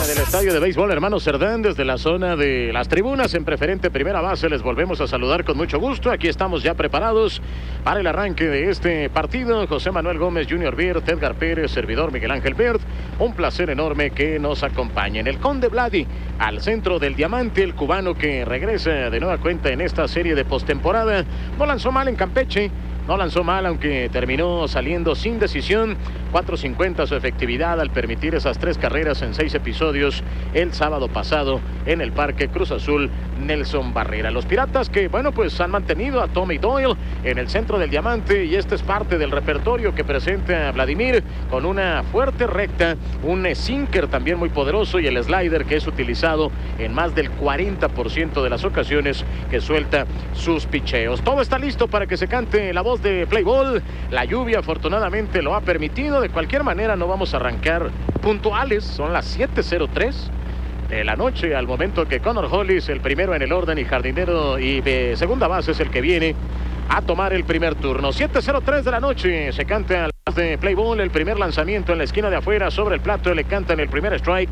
del estadio de béisbol Hermano Cerdán, desde la zona de las tribunas en preferente primera base, les volvemos a saludar con mucho gusto. Aquí estamos ya preparados para el arranque de este partido. José Manuel Gómez, Junior Bird, Edgar Pérez, servidor Miguel Ángel Bird. Un placer enorme que nos acompañen. El Conde Vladi al centro del diamante, el cubano que regresa de nueva cuenta en esta serie de postemporada. No lanzó mal en Campeche. No lanzó mal, aunque terminó saliendo sin decisión. 4.50 su efectividad al permitir esas 3 carreras en 6 episodios el sábado pasado en el Parque Cruz Azul Nelson Barrera. Los Piratas que, bueno, pues han mantenido a Tommy Doyle en el centro del diamante, y este es parte del repertorio que presenta Vladimir, con una fuerte recta, un sinker también muy poderoso y el slider que es utilizado en más del 40% de las ocasiones que suelta sus picheos. Todo está listo para que se cante la voz de play ball. La lluvia afortunadamente lo ha permitido. De cualquier manera no vamos a arrancar puntuales. Son las 7:03 de la noche al momento que Connor Hollis, el primero en el orden y jardinero y de segunda base, es el que viene a tomar el primer turno. 7:03 de la noche se canta la voz de play ball. El primer lanzamiento en la esquina de afuera sobre el plato, le cantan el primer strike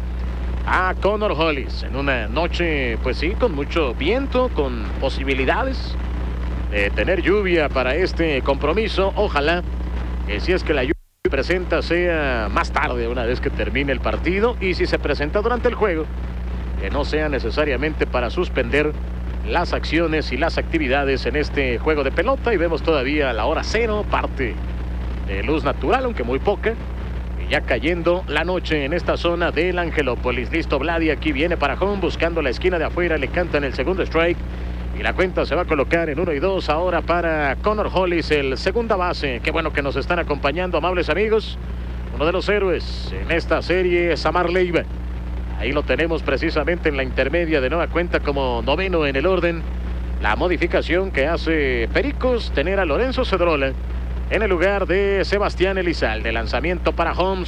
a Connor Hollis en una noche, pues sí, con mucho viento, con posibilidades de tener lluvia para este compromiso. Ojalá que, si es que la lluvia se presenta, sea más tarde, una vez que termine el partido, y si se presenta durante el juego, que no sea necesariamente para suspender las acciones y las actividades en este juego de pelota. Y vemos todavía la hora cero, parte de luz natural, aunque muy poca, y ya cayendo la noche en esta zona del Angelópolis. Listo Vladi, aquí viene para home, buscando la esquina de afuera, le cantan el segundo strike y la cuenta se va a colocar en 1-2 ahora para Connor Hollis, el segunda base. Qué bueno que nos están acompañando, amables amigos. Uno de los héroes en esta serie, Samar Leiva. Ahí lo tenemos precisamente en la intermedia, de nueva cuenta como noveno en el orden. La modificación que hace Pericos, tener a Lorenzo Cedrola en el lugar de Sebastián Elizalde. Lanzamiento para home,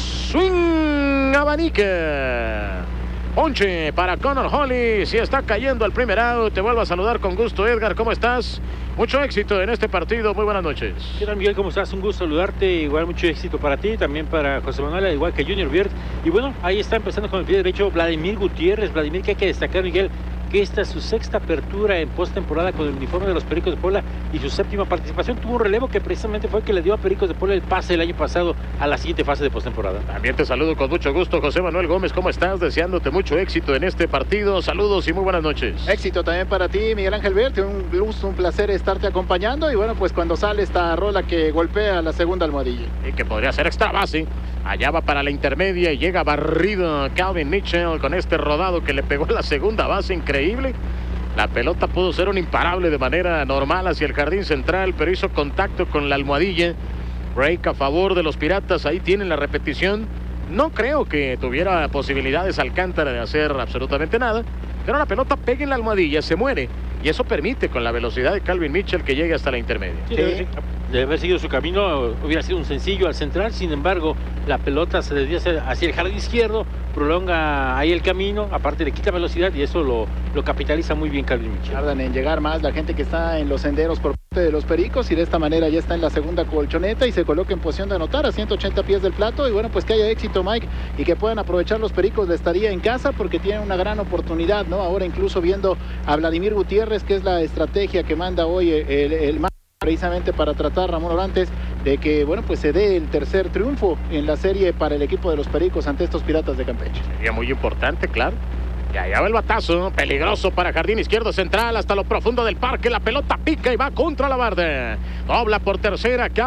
swing, abanica. Ponche para Connor Hollis y está cayendo el primer out. Te vuelvo a saludar con gusto, Edgar. ¿Cómo estás? Mucho éxito en este partido. Muy buenas noches. ¿Qué tal, Miguel? ¿Cómo estás? Un gusto saludarte. Igual mucho éxito para ti, también para José Manuel, al igual que Junior Bird. Y bueno, ahí está empezando con el pie derecho Vladimir Gutiérrez. Vladimir, que hay que destacar, Miguel, que esta es su sexta apertura en postemporada con el uniforme de los Pericos de Puebla y su séptima participación. Tuvo un relevo que precisamente fue el que le dio a Pericos de Puebla el pase el año pasado a la siguiente fase de postemporada. También te saludo con mucho gusto, José Manuel Gómez. ¿Cómo estás? Deseándote mucho éxito en este partido. Saludos y muy buenas noches. Éxito también para ti, Miguel Ángel Verte. Un gusto, un placer estarte acompañando. Y bueno, pues cuando sale esta rola que golpea la segunda almohadilla. Y que podría ser extra base. Allá va para la intermedia y llega barrido Calvin Mitchell con este rodado que le pegó a la segunda base. Increíble. La pelota pudo ser un imparable de manera normal hacia el jardín central, pero hizo contacto con la almohadilla. Break a favor de los Piratas. Ahí tienen la repetición. No creo que tuviera posibilidades Alcántara de hacer absolutamente nada, pero la pelota pega en la almohadilla, se muere, y eso permite, con la velocidad de Calvin Mitchell, que llegue hasta la intermedia. Sí, debe haber seguido su camino, hubiera sido un sencillo al central. Sin embargo, la pelota se desvía hacia el jardín izquierdo, prolonga ahí el camino, aparte le quita velocidad, y eso lo capitaliza muy bien Calvin Mitchell. Tardan en llegar más la gente que está en los senderos por parte de los Pericos, y de esta manera ya está en la segunda colchoneta y se coloca en posición de anotar a 180 pies del plato. Y bueno, pues que haya éxito, Mike, y que puedan aprovechar los Pericos la estadía en casa, porque tienen una gran oportunidad, ¿no? Ahora incluso viendo a Vladimir Gutiérrez, que es la estrategia que manda hoy el precisamente para tratar, Ramón Orantes, de que, bueno, pues se dé el tercer triunfo en la serie para el equipo de los Pericos ante estos Piratas de Campeche. Sería muy importante, claro. Y allá va el batazo, peligroso para jardín izquierdo central, hasta lo profundo del parque. La pelota pica y va contra la barda. Dobla por tercera.